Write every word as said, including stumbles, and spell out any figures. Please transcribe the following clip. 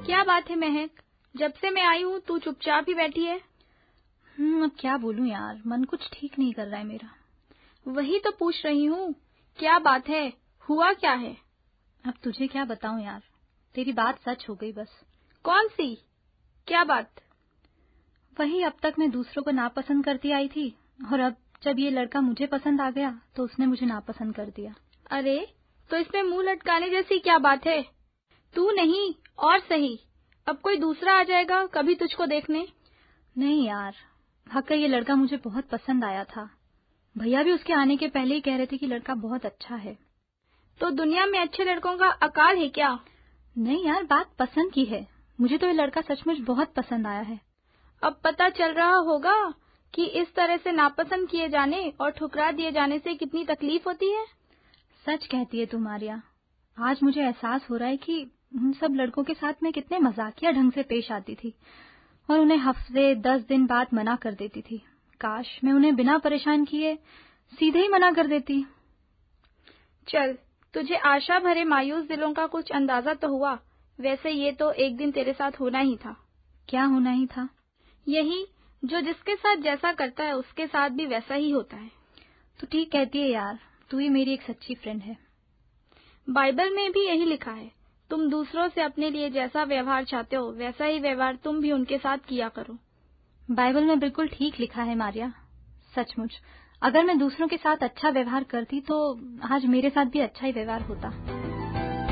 क्या बात है महक, जब से मैं आई हूँ तू चुपचाप ही बैठी है। हम्म अब क्या बोलूं यार, मन कुछ ठीक नहीं कर रहा है मेरा। वही तो पूछ रही हूँ, क्या बात है, हुआ क्या है? अब तुझे क्या बताऊं यार, तेरी बात सच हो गई बस। कौन सी? क्या बात? वही, अब तक मैं दूसरों को नापसंद करती आई थी और अब जब ये लड़का मुझे पसंद आ गया तो उसने मुझे नापसंद कर दिया। अरे तो इसमें मुंह लटकाने जैसी क्या बात है? तू नहीं और सही, अब कोई दूसरा आ जाएगा कभी तुझको देखने। नहीं यार, वाकई ये लड़का मुझे बहुत पसंद आया था। भैया भी उसके आने के पहले ही कह रहे थे कि लड़का बहुत अच्छा है। तो दुनिया में अच्छे लड़कों का अकाल है क्या? नहीं यार, बात पसंद की है। मुझे तो ये लड़का सचमुच बहुत पसंद आया है। अब पता चल रहा होगा कि इस तरह से नापसंद किए जाने और ठुकरा दिए जाने से कितनी तकलीफ होती है। सच कहती है तू मारिया। आज मुझे एहसास हो रहा है कि उन सब लड़कों के साथ मैं कितने मजाकिया ढंग से पेश आती थी और उन्हें हफ्ते दस दिन बाद मना कर देती थी। काश मैं उन्हें बिना परेशान किए सीधे ही मना कर देती। चल, तुझे आशा भरे मायूस दिलों का कुछ अंदाजा तो हुआ। वैसे ये तो एक दिन तेरे साथ होना ही था। क्या होना ही था? यही, जो जिसके साथ जैसा करता है उसके साथ भी वैसा ही होता है। तू ठीक कहती है यार, तू ही मेरी एक सच्ची फ्रेंड है। बाइबल में भी यही लिखा है, तुम दूसरों से अपने लिए जैसा व्यवहार चाहते हो वैसा ही व्यवहार तुम भी उनके साथ किया करो। बाइबल में बिल्कुल ठीक लिखा है मारिया। सचमुच, अगर मैं दूसरों के साथ अच्छा व्यवहार करती तो आज मेरे साथ भी अच्छा ही व्यवहार होता।